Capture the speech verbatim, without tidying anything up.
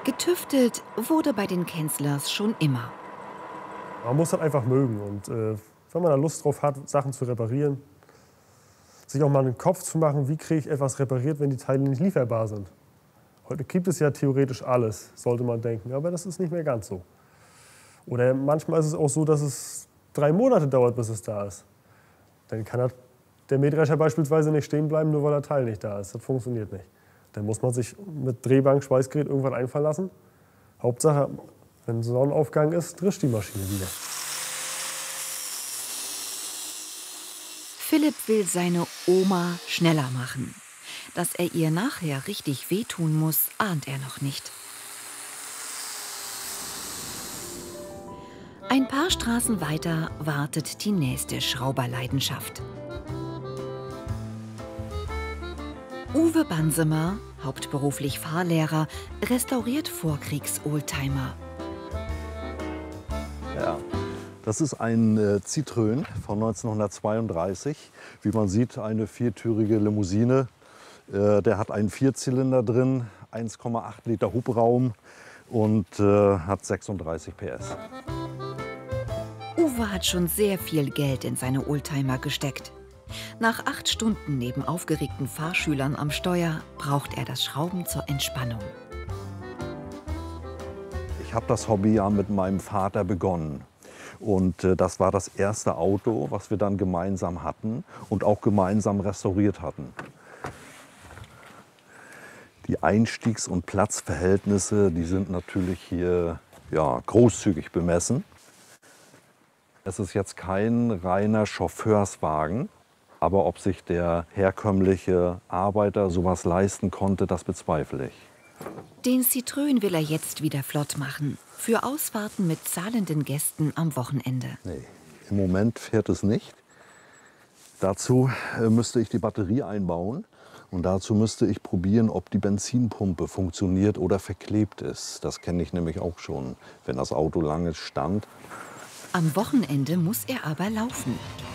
Getüftelt wurde bei den Kenzlers schon immer. Man muss das einfach mögen und äh, wenn man da Lust drauf hat, Sachen zu reparieren, sich auch mal einen Kopf zu machen, wie kriege ich etwas repariert, wenn die Teile nicht lieferbar sind. Heute gibt es ja theoretisch alles, sollte man denken, aber das ist nicht mehr ganz so. Oder manchmal ist es auch so, dass es drei Monate dauert, bis es da ist. Dann kann der Mähdrescher beispielsweise nicht stehen bleiben, nur weil der Teil nicht da ist. Das funktioniert nicht. Dann muss man sich mit Drehbank, Schweißgerät irgendwann einfallen lassen. Hauptsache, wenn Sonnenaufgang ist, drischt die Maschine wieder. Philipp will seine Oma schneller machen. Dass er ihr nachher richtig wehtun muss, ahnt er noch nicht. Ein paar Straßen weiter wartet die nächste Schrauberleidenschaft. Uwe Bansemer, hauptberuflich Fahrlehrer, restauriert Vorkriegs-Oldtimer. Ja, das ist ein äh, Citroën von neunzehnhundertzweiunddreißig. Wie man sieht, eine viertürige Limousine. Äh, der hat einen Vierzylinder drin, eins Komma acht Liter Hubraum und äh, hat sechsunddreißig P S. Uwe hat schon sehr viel Geld in seine Oldtimer gesteckt. Nach acht Stunden neben aufgeregten Fahrschülern am Steuer braucht er das Schrauben zur Entspannung. Ich habe das Hobby ja mit meinem Vater begonnen. Und äh, das war das erste Auto, was wir dann gemeinsam hatten und auch gemeinsam restauriert hatten. Die Einstiegs- und Platzverhältnisse, die sind natürlich hier ja, großzügig bemessen. Es ist jetzt kein reiner Chauffeurswagen, aber ob sich der herkömmliche Arbeiter sowas leisten konnte, das bezweifle ich. Den Citroën will er jetzt wieder flott machen. Für Ausfahrten mit zahlenden Gästen am Wochenende. Nee, im Moment fährt es nicht. Dazu äh, müsste ich die Batterie einbauen. Und dazu müsste ich probieren, ob die Benzinpumpe funktioniert oder verklebt ist. Das kenne ich nämlich auch schon, wenn das Auto lange stand. Am Wochenende muss er aber laufen.